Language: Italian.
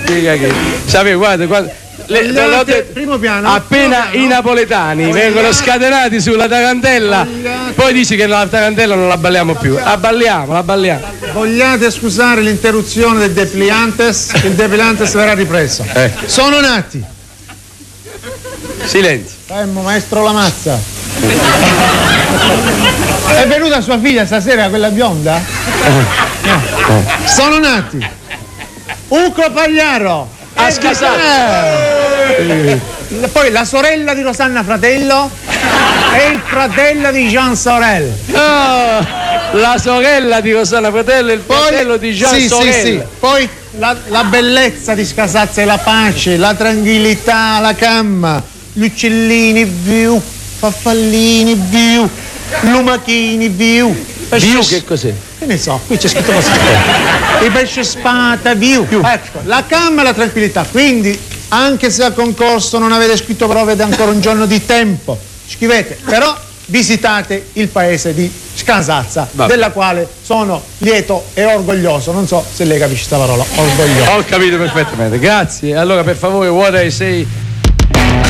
spiega che. Sapete, guarda. Primo piano. Appena i napoletani vengono scatenati sulla tarantella, poi dici che la tarantella non la balliamo più. La balliamo. Vogliate scusare l'interruzione del depliantes? Il depliantes verrà ripreso. Sono nati. Silenzio. Fermo, maestro Lamazza. È venuta sua figlia stasera, quella bionda? No. Sono nati Uco Pagliaro a Scasazza. Poi la sorella di Rosanna Fratello e il fratello di Jean Sorel. La sorella di Rosanna Fratello e il fratello di Jean Sorel. Sì. Poi la bellezza di Scasazza e la pace, la tranquillità, la calma, gli uccellini viu, farfallini viu, lumachini viu. Viu che cos'è? Che ne so, qui c'è scritto così. I pesce spada viu. Ecco, la calma e la tranquillità. Quindi, anche se al concorso non avete scritto prove ed è ancora un giorno di tempo, scrivete, però visitate il paese di Scasazza, della quale sono lieto e orgoglioso. Non so se lei capisce questa parola, orgoglioso. Ho capito perfettamente, grazie. Allora per favore, what I say